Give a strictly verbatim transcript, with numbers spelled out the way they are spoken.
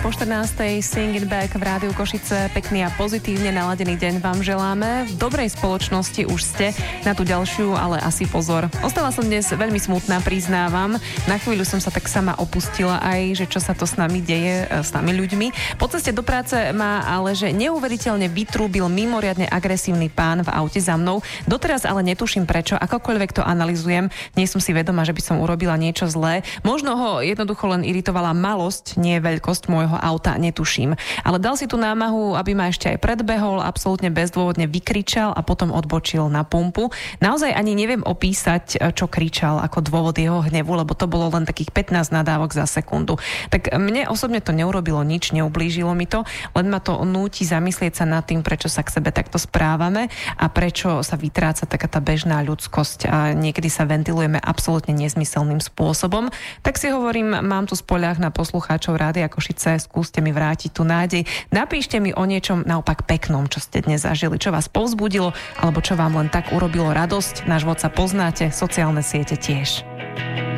po štrnástej Sing It Back v Rádiu Košice. Pekný a pozitívne naladený deň vám želáme. V dobrej spoločnosti už ste, na tú ďalšiu, ale asi pozor. Ostala som dnes veľmi smutná, priznávam. Na chvíľu som sa tak sama opustila aj, že čo sa to s nami deje, s nami ľuďmi. Po ceste do práce ma ale, že neuveriteľne vytrúbil mimoriadne agresívny pán v aute za mnou. Doteraz ale netuším prečo, akokoľvek to analyzujem. Nie som si vedomá, že by som urobila niečo zlé. Možno ho jednoducho len iritovala malosť, nie veľkosť môjho auta, netuším. Ale dal si tú námahu, aby ma ešte aj predbehol, absolútne bezdôvodne vykričal a potom odbočil na pumpu. Naozaj ani neviem opísať, čo kričal ako dôvod jeho hnevu, lebo to bolo len takých pätnásť nadávok za sekundu. Tak mne osobne to neurobilo nič, neublížilo mi to, len ma to núti zamyslieť sa nad tým, prečo sa k sebe takto správame a prečo sa vytráca taká tá bežná ľudskosť a niekedy sa ventilujeme absolútne nezmyselným spôsobom. Tak si hovorím, mám tu spoľah na poslucháčov Rádia Košice, skúste mi vrátiť tú nádej. Napíšte mi o niečom naopak peknom, čo ste dnes zažili, čo vás povzbudilo, alebo čo vám len tak urobilo radosť. Náš WhatsApp poznáte, sociálne siete tiež.